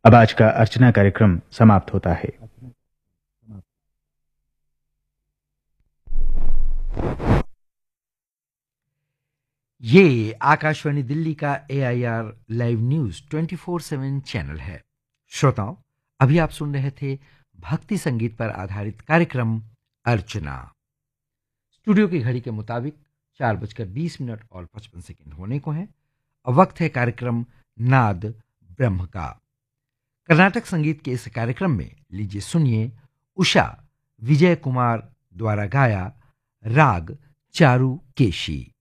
अब आज का अर्चना कार्यक्रम समाप्त होता है। ये आकाशवाणी दिल्ली का AIR लाइव न्यूज 24/7 चैनल है। श्रोताओं, अभी आप सुन रहे थे भक्ति संगीत पर आधारित कार्यक्रम अर्चना। स्टूडियो की घड़ी के मुताबिक 4:20 और 55 होने को हैं। अब वक्त है कार्यक्रम नाद ब्रह्म का। कर्नाटक संगीत के इस कार्यक्रम में लीजिए सुनिए उषा विजय कुमार द्वारा गाया राग चारु केशी।